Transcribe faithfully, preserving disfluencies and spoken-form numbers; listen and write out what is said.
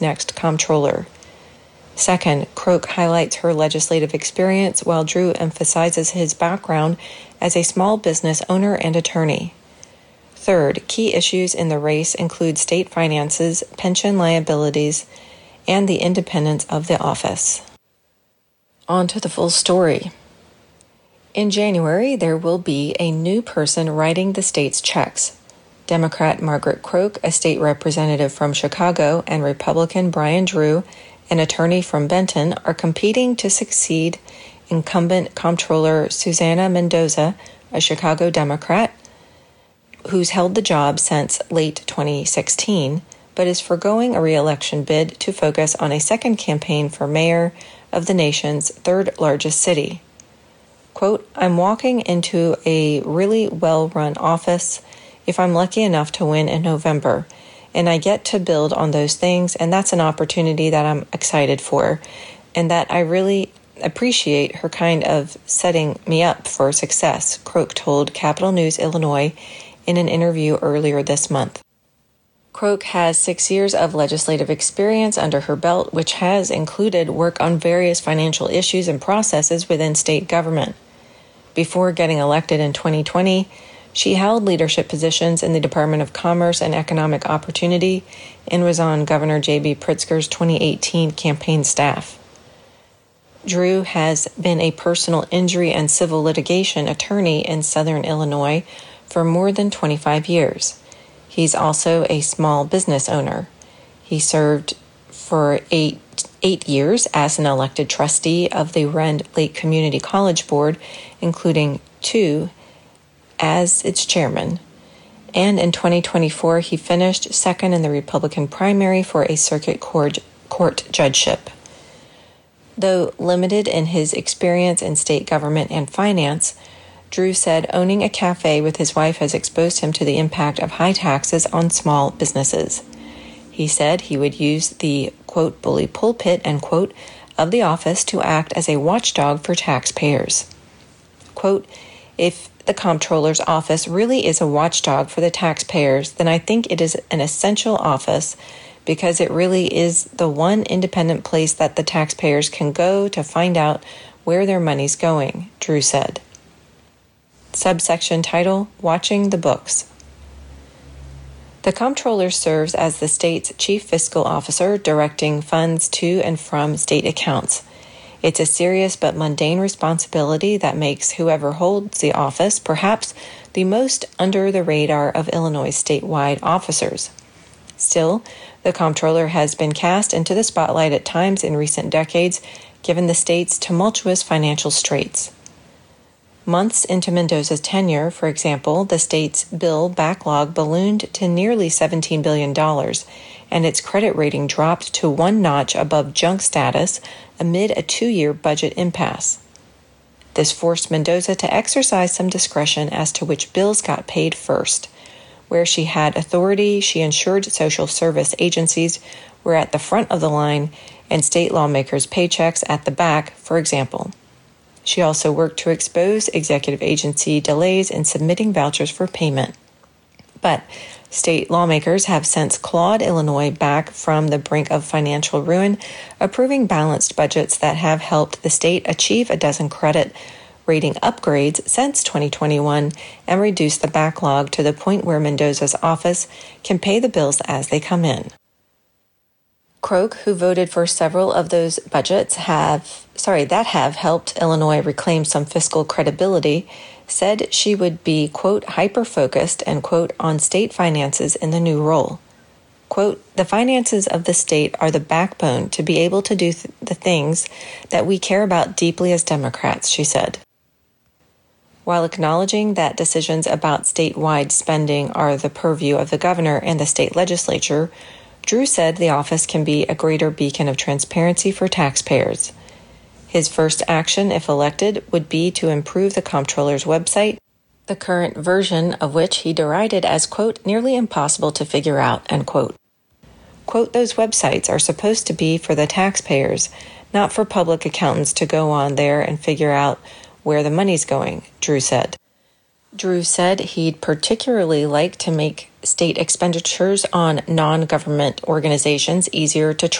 next comptroller. Second, Croak highlights her legislative experience while Drew emphasizes his background as a small business owner and attorney. Third, key issues in the race include state finances, pension liabilities, and the independence of the office. On to the full story. In January, there will be a new person writing the state's checks. Democrat Margaret Croak, a state representative from Chicago, and Republican Brian Drew, an attorney from Benton, are competing to succeed incumbent comptroller Susana Mendoza, a Chicago Democrat, who's held the job since late twenty sixteen, but is foregoing a re-election bid to focus on a second campaign for mayor of the nation's third largest city. Quote, I'm walking into a really well-run office if I'm lucky enough to win in November, and I get to build on those things, and that's an opportunity that I'm excited for, and that I really appreciate her kind of setting me up for success, Croak told Capital News Illinois in an interview earlier this month. Croak has six years of legislative experience under her belt, which has included work on various financial issues and processes within state government. Before getting elected in twenty twenty, she held leadership positions in the Department of Commerce and Economic Opportunity and was on Governor J B Pritzker's twenty eighteen campaign staff. Drew has been a personal injury and civil litigation attorney in Southern Illinois for more than twenty-five years. He's also a small business owner. He served for eight, eight years as an elected trustee of the Rend Lake Community College Board, including two as its chairman. And in twenty twenty-four, he finished second in the Republican primary for a circuit court, court judgeship. Though limited in his experience in state government and finance, Drew said owning a cafe with his wife has exposed him to the impact of high taxes on small businesses. He said he would use the, quote, bully pulpit, end quote, of the office to act as a watchdog for taxpayers. Quote, if the comptroller's office really is a watchdog for the taxpayers, then I think it is an essential office because it really is the one independent place that the taxpayers can go to find out where their money's going, Drew said. Subsection title, Watching the Books. The comptroller serves as the state's chief fiscal officer, directing funds to and from state accounts. It's a serious but mundane responsibility that makes whoever holds the office perhaps the most under the radar of Illinois' statewide officers. Still, the comptroller has been cast into the spotlight at times in recent decades, given the state's tumultuous financial straits. Months into Mendoza's tenure, for example, the state's bill backlog ballooned to nearly seventeen billion dollars, and its credit rating dropped to one notch above junk status amid a two-year budget impasse. This forced Mendoza to exercise some discretion as to which bills got paid first. Where she had authority, she ensured social service agencies were at the front of the line and state lawmakers' paychecks at the back, for example. She also worked to expose executive agency delays in submitting vouchers for payment. But state lawmakers have since clawed Illinois back from the brink of financial ruin, approving balanced budgets that have helped the state achieve a dozen credit rating upgrades since twenty twenty-one and reduce the backlog to the point where Mendoza's office can pay the bills as they come in. Croak, who voted for several of those budgets have, sorry, that have helped Illinois reclaim some fiscal credibility, said she would be, quote, hyper-focused, end quote, on state finances in the new role. Quote, the finances of the state are the backbone to be able to do th- the things that we care about deeply as Democrats, she said. While acknowledging that decisions about statewide spending are the purview of the governor and the state legislature, Drew said the office can be a greater beacon of transparency for taxpayers. His first action, if elected, would be to improve the comptroller's website, the current version of which he derided as, quote, nearly impossible to figure out, end quote. Quote, those websites are supposed to be for the taxpayers, not for public accountants to go on there and figure out where the money's going, Drew said. Drew said he'd particularly like to make state expenditures on non-government organizations easier to